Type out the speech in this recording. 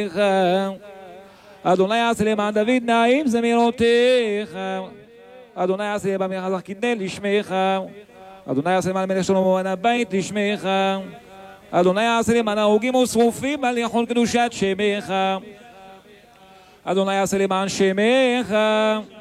אדוני יעשה למען דוד נעים זמירותיך. אדוני יעשה במלך חזק כתנה לשמך. אדוני יעשה למען מלך שלמה ובן הבית לשמך. אדוני יעשה למען ההרוגים ושרופים על יכון קדושת שמך. אדוני יעשה למען שמך.